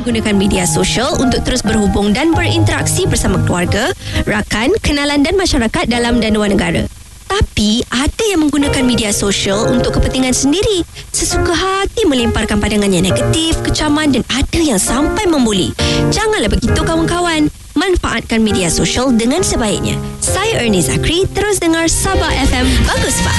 menggunakan media sosial untuk terus berhubung dan berinteraksi bersama keluarga, rakan, kenalan dan masyarakat dalam dan luar negara. Tapi ada yang menggunakan media sosial untuk kepentingan sendiri, sesuka hati melemparkan pandangan yang negatif, kecaman dan ada yang sampai membuli. Janganlah begitu kawan-kawan. Manfaatkan media sosial dengan sebaiknya. Saya Ernie Zakri, terus dengar Sabah FM. Bagus, Pak.